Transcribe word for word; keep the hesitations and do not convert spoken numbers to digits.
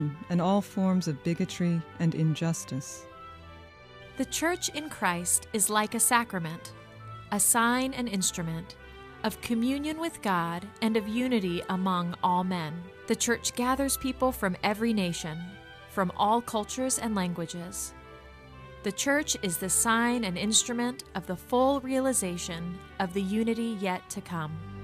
and all forms of bigotry and injustice. The Church in Christ is like a sacrament, a sign and instrument of communion with God and of unity among all men. The Church gathers people from every nation, from all cultures and languages. The Church is the sign and instrument of the full realization of the unity yet to come.